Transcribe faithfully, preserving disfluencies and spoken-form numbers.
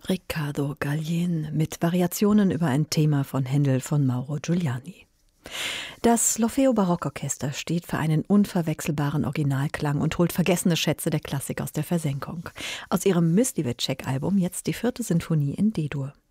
Riccardo Gallieni mit Variationen über ein Thema von Händel von Mauro Giuliani. Das L'Orfeo Barockorchester steht für einen unverwechselbaren Originalklang und holt vergessene Schätze der Klassik aus der Versenkung. Aus ihrem Mysliwec-Album jetzt die vierte Sinfonie in D-Dur.